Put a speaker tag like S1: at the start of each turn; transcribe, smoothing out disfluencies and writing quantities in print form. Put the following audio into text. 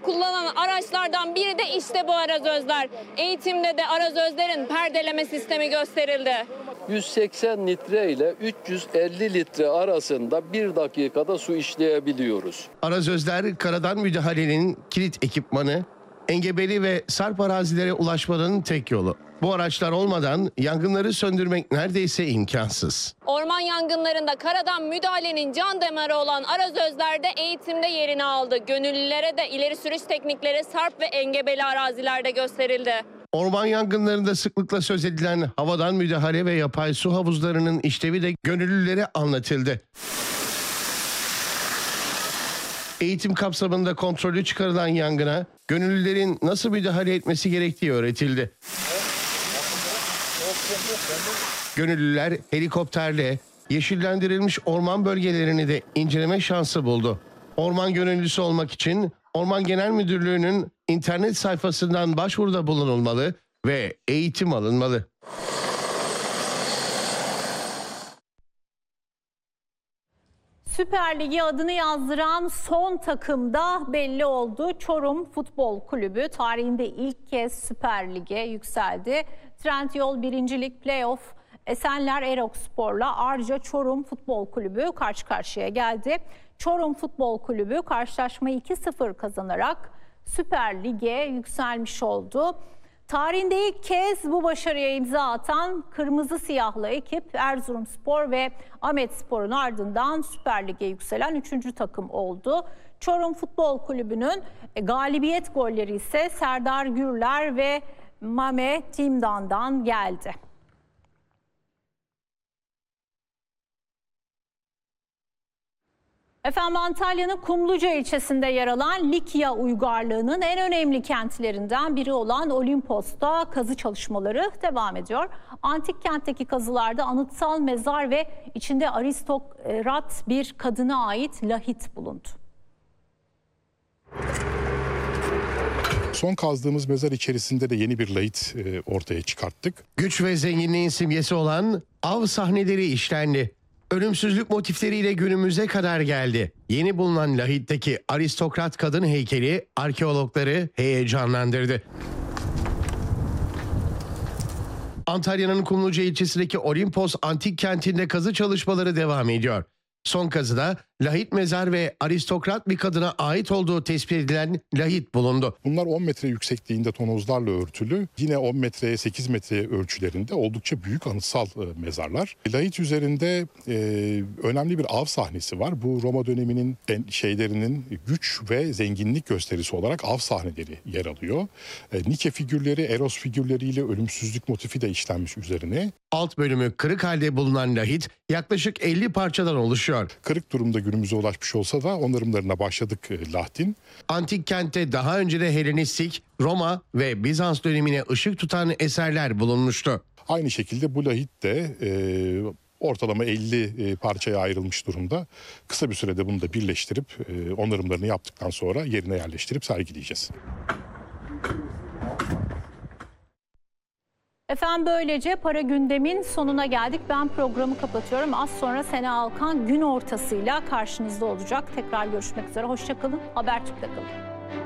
S1: kullanılan araçlardan biri de işte bu arazözler. Eğitimde de arazözlerin perdeleme sistemi gösterildi.
S2: 180 litre ile 350 litre arasında 1 dakikada su işleyebiliyoruz.
S3: Arazözler karadan müdahalenin kilit ekipmanı, engebeli ve sarp arazilere ulaşmanın tek yolu. Bu araçlar olmadan yangınları söndürmek neredeyse imkansız.
S1: Orman yangınlarında karadan müdahalenin can damarı olan arazözler de eğitimde yerini aldı. Gönüllülere de ileri sürüş teknikleri sarp ve engebeli arazilerde gösterildi.
S3: Orman yangınlarında sıklıkla söz edilen havadan müdahale ve yapay su havuzlarının işlevi de gönüllülere anlatıldı. Eğitim kapsamında kontrollü çıkarılan yangına gönüllülerin nasıl müdahale etmesi gerektiği öğretildi. Gönüllüler helikopterle yeşillendirilmiş orman bölgelerini de inceleme şansı buldu. Orman gönüllüsü olmak için Orman Genel Müdürlüğü'nün internet sayfasından başvuruda bulunulmalı ve eğitim alınmalı.
S4: Süper Lig'e adını yazdıran son takım da belli oldu. Çorum Futbol Kulübü tarihinde ilk kez Süper Lig'e yükseldi. Trendyol 1. Lig Playoff Esenler Erokspor'la Arca Çorum Futbol Kulübü karşı karşıya geldi. Çorum Futbol Kulübü karşılaşmayı 2-0 kazanarak Süper Lig'e yükselmiş oldu. Tarihinde ilk kez bu başarıya imza atan kırmızı siyahlı ekip Erzurumspor ve Ahmetspor'un ardından Süper Lig'e yükselen 3. takım oldu. Çorum Futbol Kulübü'nün galibiyet golleri ise Serdar Gürler ve Mame Timdan'dan geldi. Efendim, Antalya'nın Kumluca ilçesinde yer alan Likya uygarlığının en önemli kentlerinden biri olan Olimpos'ta kazı çalışmaları devam ediyor. Antik kentteki kazılarda anıtsal mezar ve içinde aristokrat bir kadına ait lahit bulundu.
S5: Son kazdığımız mezar içerisinde de yeni bir lahit ortaya çıkarttık.
S3: Güç ve zenginliğin simgesi olan av sahneleri işlendi. Ölümsüzlük motifleriyle günümüze kadar geldi. Yeni bulunan lahitteki aristokrat kadın heykeli arkeologları heyecanlandırdı. Antalya'nın Kumluca ilçesindeki Olimpos antik kentinde kazı çalışmaları devam ediyor. Son kazıda lahit mezar ve aristokrat bir kadına ait olduğu tespit edilen lahit bulundu.
S5: Bunlar 10 metre yüksekliğinde tonozlarla örtülü. Yine 10 metreye 8 metre ölçülerinde oldukça büyük anıtsal mezarlar. Lahit üzerinde önemli bir av sahnesi var. Bu Roma döneminin şeylerinin güç ve zenginlik gösterisi olarak av sahneleri yer alıyor. Nike figürleri, Eros figürleriyle ölümsüzlük motifi de işlenmiş üzerine.
S3: Alt bölümü kırık halde bulunan lahit yaklaşık 50 parçadan oluşuyor.
S5: Kırık durumda günümüze ulaşmış olsa da onarımlarına başladık lahtin.
S3: Antik kentte daha önce de Helenistik, Roma ve Bizans dönemine ışık tutan eserler bulunmuştu.
S5: Aynı şekilde bu lahit de ortalama 50 parçaya ayrılmış durumda. Kısa bir sürede bunu da birleştirip onarımlarını yaptıktan sonra yerine yerleştirip sergileyeceğiz.
S4: Efendim, böylece para gündemin sonuna geldik. Ben programı kapatıyorum. Az sonra Sena Alkan gün ortasıyla karşınızda olacak. Tekrar görüşmek üzere. Hoşça kalın. Habertürk'te kalın.